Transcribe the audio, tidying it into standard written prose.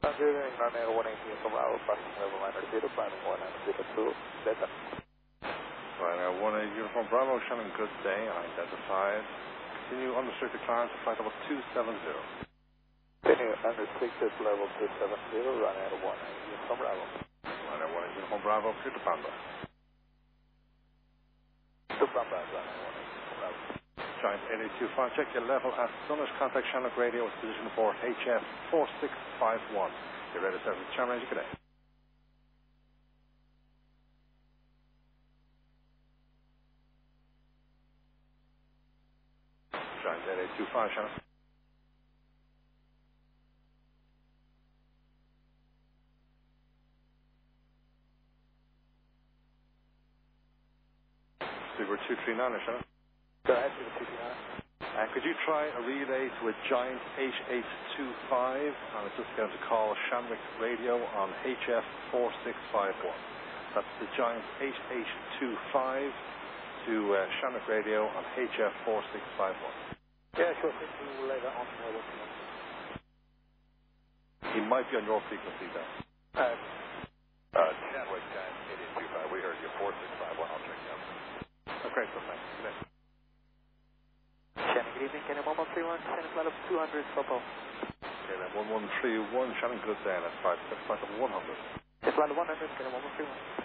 Considering runway 180 from our passing level minor 0, climbing 102 Delta. Ryanair 18 Uniform Bravo, Shannon, good day, unidentified. Continue unrestricted climb to flight level 270. Continue unrestricted level 270, Ryanair 18 Uniform Bravo. Ryanair 18 Uniform Bravo, clear to Panda. To Panda, Ryanair 18 Uniform Bravo. Giant 8825, check your level at Sunnish, contact Shannon Radio with position for HF 4651. You're ready to start with Channel Radio, good day. Giant 8825, Shannon. Super 239, Shannon. Go ahead, Super 239. Could you try a relay to a Giant 8825? And it's just going to call Shamrock Radio on HF 4651. That's the Giant 8825 to Shamrock Radio on HF 4651. Yeah, sure. We'll lay that on. He might be on your frequency then. Shamrock Giant 8825. We heard you 4651. I'll check you out. Okay, so thanks. Shannon, good evening. Can you 1131? Shannon, flight of 200, Papa. Okay, then 1131. Shannon, good day. That's flight of 100. Flight of 100. Can you 1131?